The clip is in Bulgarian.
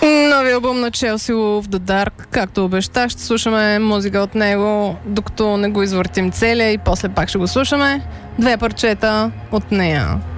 Новия албум на Chelsea Wolf The Dark, както обещах, ще слушаме музика от него, докато не го извъртим целия и после пак ще го слушаме. 2 парчета от нея.